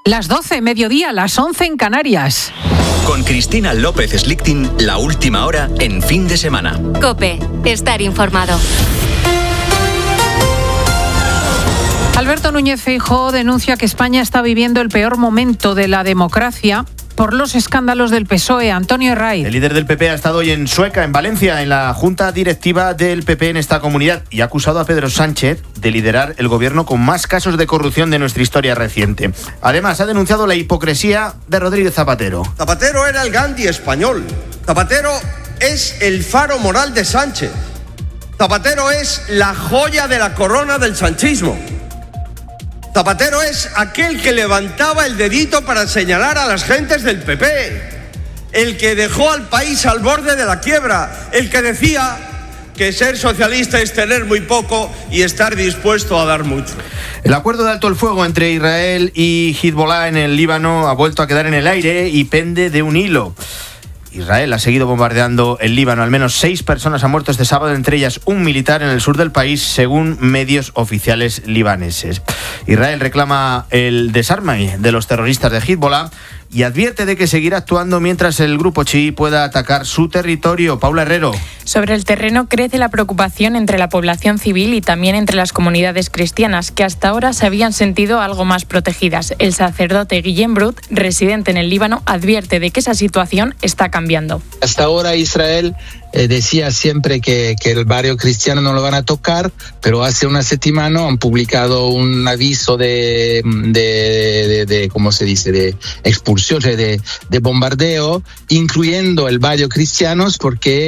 Las 12, mediodía, las 11 en Canarias. Con Cristina López Slichting, la última hora en fin de semana. COPE, estar informado. Alberto Núñez Feijóo denuncia que España está viviendo el peor momento de la democracia por los escándalos del PSOE. Antonio Herray. El líder del PP ha estado hoy en Sueca, en Valencia, en la junta directiva del PP en esta comunidad, y ha acusado a Pedro Sánchez de liderar el gobierno con más casos de corrupción de nuestra historia reciente. Además, ha denunciado la hipocresía de Rodríguez Zapatero. Zapatero era el Gandhi español. Zapatero es el faro moral de Sánchez. Zapatero es la joya de la corona del sanchismo. Zapatero es aquel que levantaba el dedito para señalar a las gentes del PP, el que dejó al país al borde de la quiebra, el que decía que ser socialista es tener muy poco y estar dispuesto a dar mucho. El acuerdo de alto el fuego entre Israel y Hezbollah en el Líbano ha vuelto a quedar en el aire y pende de un hilo. Israel ha seguido bombardeando el Líbano. Al menos 6 personas han muerto este sábado, entre ellas un militar en el sur del país, según medios oficiales libaneses. Israel reclama el desarme de los terroristas de Hezbollah y advierte de que seguirá actuando mientras el grupo chií pueda atacar su territorio. Paula Herrero. Sobre el terreno crece la preocupación entre la población civil y también entre las comunidades cristianas, que hasta ahora se habían sentido algo más protegidas. El sacerdote Guillem Brut, residente en el Líbano, advierte de que esa situación está cambiando. Hasta ahora Israel decía siempre que el barrio cristiano no lo van a tocar, pero hace una semana han publicado un aviso de ¿cómo se dice?, de expulsión, de bombardeo, incluyendo el barrio cristianos, porque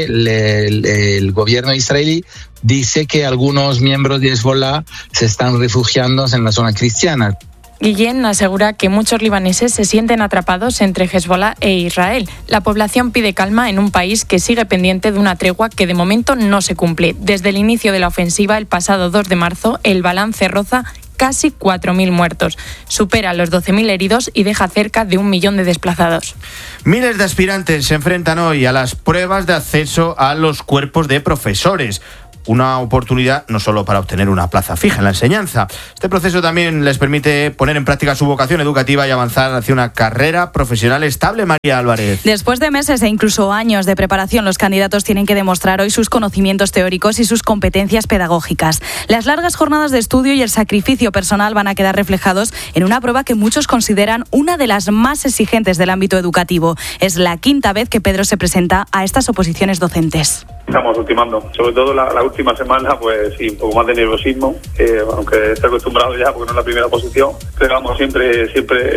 el gobierno israelí dice que algunos miembros de Hezbollah se están refugiando en la zona cristiana. Guillén asegura que muchos libaneses se sienten atrapados entre Hezbollah e Israel. La población pide calma en un país que sigue pendiente de una tregua que de momento no se cumple. Desde el inicio de la ofensiva, el pasado 2 de marzo, el balance roza casi 4.000 muertos. Supera los 12.000 heridos y deja cerca de 1 millón de desplazados. Miles de aspirantes se enfrentan hoy a las pruebas de acceso a los cuerpos de profesores. Una oportunidad no solo para obtener una plaza fija en la enseñanza. Este proceso también les permite poner en práctica su vocación educativa y avanzar hacia una carrera profesional estable. María Álvarez. Después de meses e incluso años de preparación, los candidatos tienen que demostrar hoy sus conocimientos teóricos y sus competencias pedagógicas. Las largas jornadas de estudio y el sacrificio personal van a quedar reflejados en una prueba que muchos consideran una de las más exigentes del ámbito educativo. Es la 5ª vez que Pedro se presenta a estas oposiciones docentes. Estamos ultimando, sobre todo la última semana, pues sí, un poco más de nerviosismo, aunque esté acostumbrado ya porque no es la primera posición, pero vamos, siempre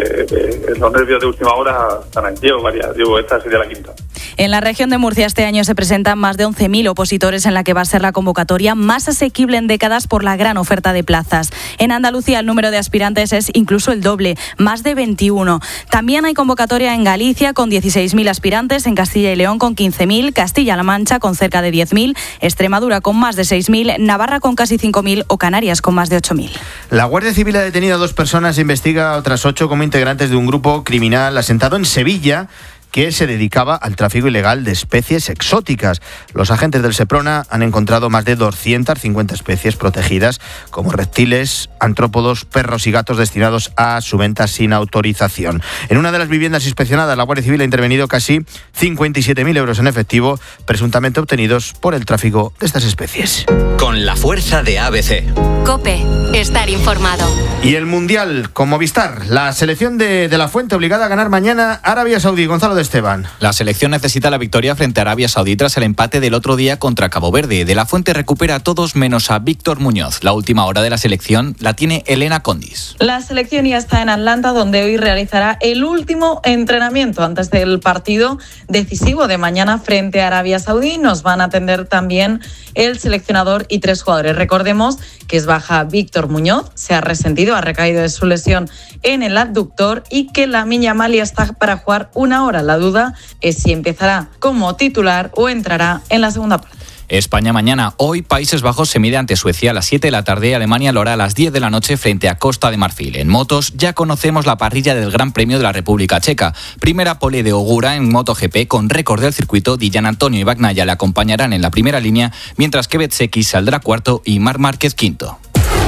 los nervios de última hora están ahí. Esta sería la 5ª. En la región de Murcia este año se presentan más de 11.000 opositores en la que va a ser la convocatoria más asequible en décadas por la gran oferta de plazas. En Andalucía el número de aspirantes es incluso el doble, más de 21. También hay convocatoria en Galicia con 16.000 aspirantes, en Castilla y León con 15.000, Castilla-La Mancha con cerca de 10.000, Extremadura con más de 6.000, Navarra con casi 5.000 o Canarias con más de 8.000. La Guardia Civil ha detenido a 2 personas e investiga a otras 8 como integrantes de un grupo criminal asentado en Sevilla que se dedicaba al tráfico ilegal de especies exóticas. Los agentes del Seprona han encontrado más de 250 especies protegidas, como reptiles, artrópodos, perros y gatos destinados a su venta sin autorización. En una de las viviendas inspeccionadas, la Guardia Civil ha intervenido casi 57.000 euros en efectivo, presuntamente obtenidos por el tráfico de estas especies. Con la fuerza de ABC. COPE, estar informado. Y el Mundial con Movistar. La selección de la Fuente obligada a ganar mañana Arabia Saudí. Gonzalo de Esteban. La selección necesita la victoria frente a Arabia Saudí tras el empate del otro día contra Cabo Verde. De la Fuente recupera a todos menos a Víctor Muñoz. La última hora de la selección la tiene Elena Condis. La selección ya está en Atlanta, donde hoy realizará el último entrenamiento antes del partido decisivo de mañana frente a Arabia Saudí. Nos van a atender también el seleccionador y 3 jugadores. Recordemos que es baja Víctor Muñoz, se ha resentido, ha recaído de su lesión en el abductor y que Lamine Yamal ya está para jugar 1 hora. La duda es si empezará como titular o entrará en la segunda parte. España mañana. Hoy Países Bajos se mide ante Suecia a las 7 de la tarde y Alemania lo hará a las 10 de la noche frente a Costa de Marfil. En motos ya conocemos la parrilla del Gran Premio de la República Checa. Primera pole de Ogura en MotoGP con récord del circuito. Dillan Antonio y Bagnaia le acompañarán en la primera línea, mientras que Bezzecchi saldrá cuarto y Marc Márquez quinto.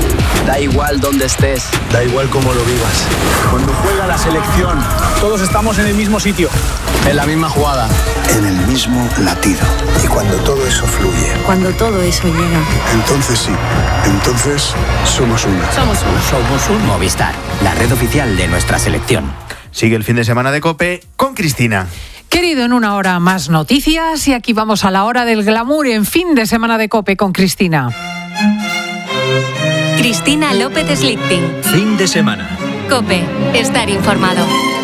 Da igual dónde estés. Da igual cómo lo vivas. Cuando juega la selección, todos estamos en el mismo sitio. En la misma jugada. En el mismo latido. Y cuando todo eso fluye. Cuando todo eso llega. Entonces sí. Entonces somos uno. Somos uno. Somos un Movistar, la red oficial de nuestra selección. Sigue el fin de semana de COPE con Cristina. Querido, en una hora más noticias y aquí vamos a la hora del glamour en fin de semana de COPE con Cristina. Cristina López Slichting. Fin de semana. COPE. Estar informado.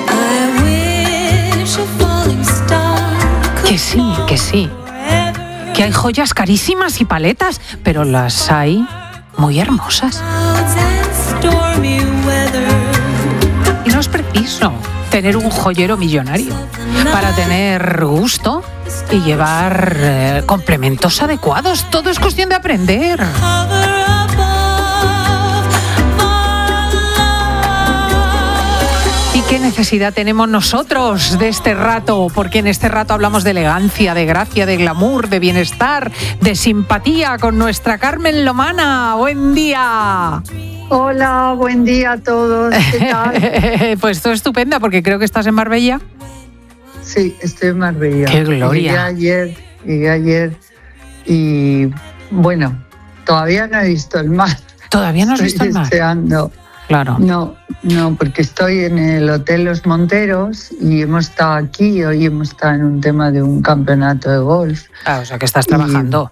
Que sí. Que hay joyas carísimas y paletas, pero las hay muy hermosas. Y no es preciso tener un joyero millonario para tener gusto y llevar complementos adecuados. Todo es cuestión de aprender. ¿Qué necesidad tenemos nosotros de este rato? Porque en este rato hablamos de elegancia, de gracia, de glamour, de bienestar, de simpatía con nuestra Carmen Lomana. ¡Buen día! Hola, buen día a todos. ¿Qué tal? Pues todo estupenda, porque creo que estás en Marbella. Sí, estoy en Marbella. ¡Qué gloria! Llegué ayer y, bueno, todavía no he visto el mar. ¿Todavía no has visto el mar? Estoy deseando. Claro. No, porque estoy en el Hotel Los Monteros y hemos estado aquí. Hoy hemos estado en un tema de un campeonato de golf. Ah, o sea que estás trabajando.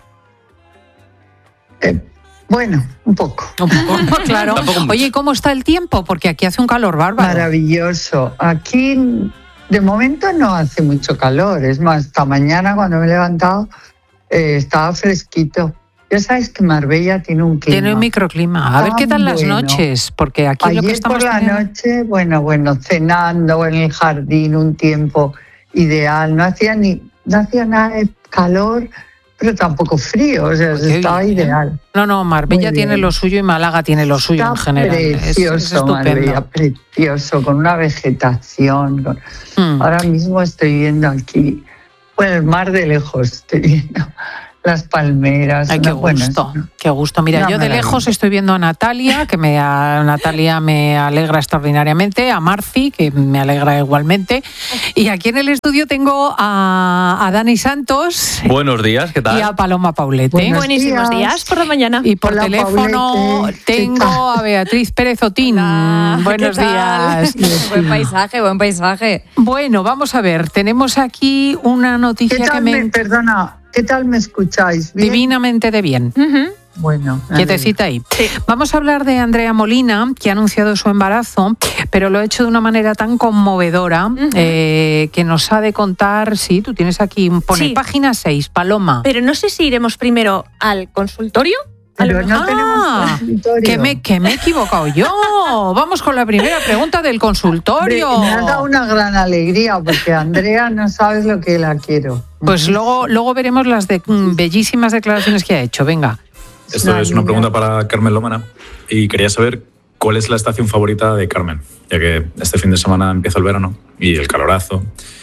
Bueno, un poco. Claro. Oye, ¿y cómo está el tiempo? Porque aquí hace un calor bárbaro. Maravilloso. Aquí, de momento, no hace mucho calor. Es más, esta mañana cuando me he levantado estaba fresquito. Ya sabes que Marbella tiene un clima. Tiene un microclima. A ver qué tal las noches, porque aquí ayer lo que estamos por la noche, bueno, cenando en el jardín, un tiempo ideal. No hacía nada de calor, pero tampoco frío, o sea, estaba bien. Ideal. No, Marbella tiene lo suyo y Málaga tiene lo suyo en general. Precioso, es Marbella, precioso, con una vegetación. Ahora mismo estoy viendo aquí, el mar de lejos estoy viendo. Las palmeras. Ay, qué gusto. Mira, yo de lejos estoy viendo a Natalia, Natalia me alegra extraordinariamente, a Marci, que me alegra igualmente. Y aquí en el estudio tengo a Dani Santos. Buenos días, ¿qué tal? Y a Paloma Paulete. Buenísimos días por la mañana. Y por teléfono Paulete. Tengo a Beatriz Pérez Otín. Hola, buenos días. Buen paisaje. Bueno, vamos a ver, tenemos aquí una noticia Perdona. ¿Qué tal me escucháis? ¿Bien? Divinamente de bien. Bueno. Quietecita ahí. Sí. Vamos a hablar de Andrea Molina, que ha anunciado su embarazo, pero lo ha hecho de una manera tan conmovedora que nos ha de contar, sí, tú tienes aquí, pone página 6, Paloma. Pero no sé si iremos primero al consultorio. Pero no tenemos consultorio. Que me he equivocado yo. Vamos con la primera pregunta del consultorio. Me ha dado una gran alegría porque Andrea no sabes lo que la quiero. Pues luego veremos las bellísimas declaraciones que ha hecho. Venga. Esto es una pregunta para Carmen Lomana y quería saber cuál es la estación favorita de Carmen, ya que este fin de semana empieza el verano y el calorazo.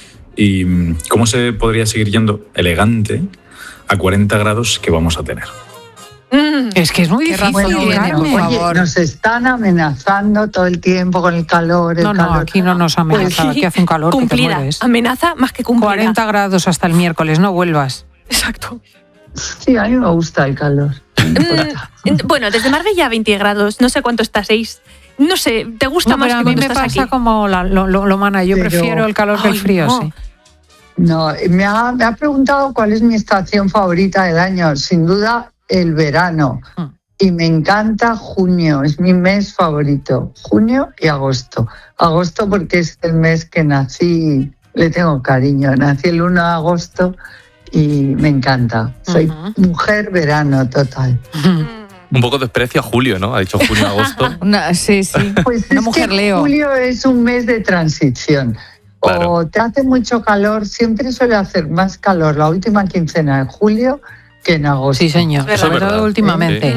Y cómo se podría seguir yendo elegante a 40 grados que vamos a tener. Es que es muy difícil. Oye, nos están amenazando todo el tiempo con el calor. No, aquí no nos amenaza, aquí hace un calor cumplida. Que te mueres. Amenaza más que cumplida. 40 grados hasta el miércoles, no vuelvas. Exacto. Sí, a mí me gusta el calor. Bueno, desde Marbella a 20 grados, no sé cuánto está, 6. No sé, ¿te gusta más que cuando estás aquí? A mí me pasa como lo mana, yo prefiero el calor que el frío, sí. No, me ha preguntado cuál es mi estación favorita del año. Sin duda, el verano. Y me encanta junio, es mi mes favorito. Junio y agosto. Agosto porque es el mes que nací, le tengo cariño. Nací el 1 de agosto y me encanta. Soy mujer verano total. Un poco desprecio a julio, ¿no? Ha dicho junio, agosto. Sí. Pues una mujer que Leo. Julio es un mes de transición. Claro. O te hace mucho calor, siempre suele hacer más calor la última quincena de julio que en agosto. Sí, señor, sobre todo últimamente.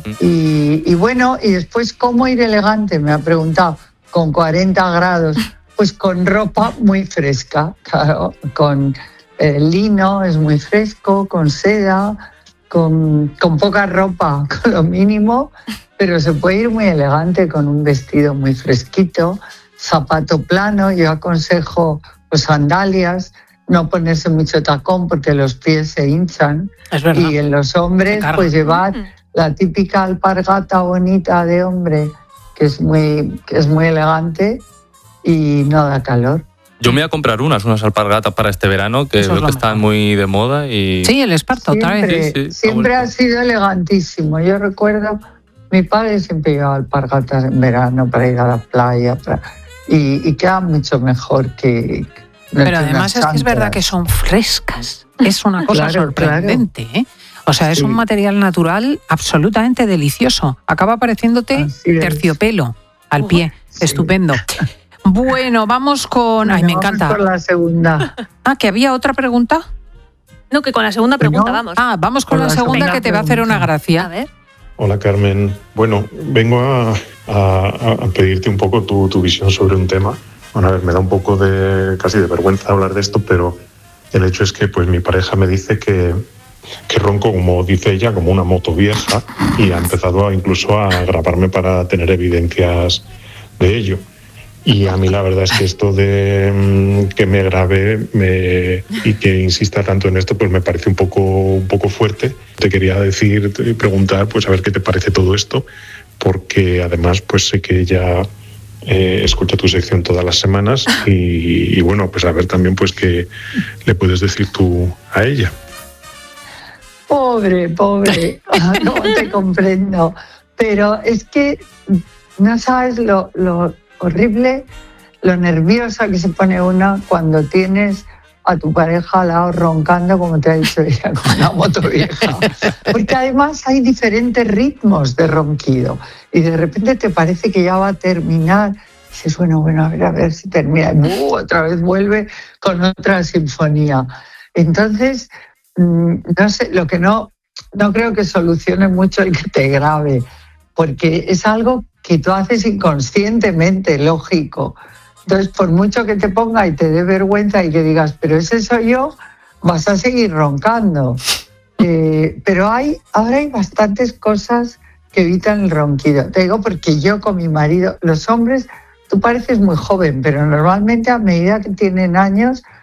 Y bueno, y después, ¿cómo ir elegante? Me ha preguntado, con 40 grados, pues con ropa muy fresca, claro, con lino, es muy fresco, con seda, con poca ropa, con lo mínimo, pero se puede ir muy elegante con un vestido muy fresquito, zapato plano. Yo aconsejo pues sandalias, no ponerse mucho tacón porque los pies se hinchan. Es verdad. Y en los hombres pues llevar la típica alpargata bonita de hombre que es muy elegante y no da calor. Yo me voy a comprar unas alpargatas para este verano, que veo que están muy de moda. Y... Sí, el esparto otra vez. Sí, siempre ha sido elegantísimo. Yo recuerdo, mi padre siempre llevaba alpargatas en verano para ir a la playa y queda mucho mejor que... Pero además es que es verdad que son frescas. Es una cosa sorprendente, ¿eh? O sea, es un material natural absolutamente delicioso. Acaba pareciéndote terciopelo al pie. Estupendo. Bueno, vamos con... Ay, me encanta. Vamos con la segunda. ¿Que había otra pregunta? No, que con la segunda pregunta vamos. Vamos con la segunda que te va a hacer una gracia. A ver. Hola, Carmen. Bueno, vengo a pedirte un poco tu visión sobre un tema. Bueno, a ver, me da un poco casi de vergüenza hablar de esto, pero el hecho es que pues mi pareja me dice que ronco, como dice ella, como una moto vieja, y ha empezado incluso a grabarme para tener evidencias de ello. Y a mí la verdad es que esto de que me grabe y que insista tanto en esto, pues me parece un poco fuerte. Te quería preguntar, pues a ver qué te parece todo esto, porque además pues sé que ella escucha tu sección todas las semanas y bueno, pues a ver también pues qué le puedes decir tú a ella. Pobre, no te comprendo. Pero es que no sabes lo horrible, lo nerviosa que se pone una cuando tienes a tu pareja al lado roncando, como te ha dicho ella, con una moto vieja. Porque además hay diferentes ritmos de ronquido y de repente te parece que ya va a terminar. Y dices, bueno, a ver si termina. Y otra vez vuelve con otra sinfonía. Entonces, no sé, lo que no creo que solucione mucho el que te grabe, porque es algo que tú haces inconscientemente, lógico. Entonces, por mucho que te ponga y te dé vergüenza y que digas, pero ese soy yo, vas a seguir roncando. Pero ahora hay bastantes cosas que evitan el ronquido. Te digo porque yo con mi marido, los hombres, tú pareces muy joven, pero normalmente a medida que tienen años